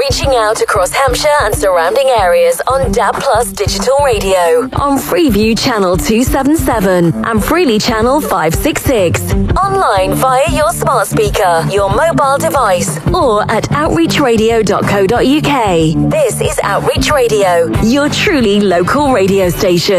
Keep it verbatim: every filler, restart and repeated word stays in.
reaching out across Hampshire and surrounding areas on D A B Plus Digital Radio, on Freeview Channel two seventy-seven and Freely Channel five sixty-six. Online via your smart speaker, your mobile device, or at outreach radio dot co dot uk. This is Outreach Radio, your truly local radio station.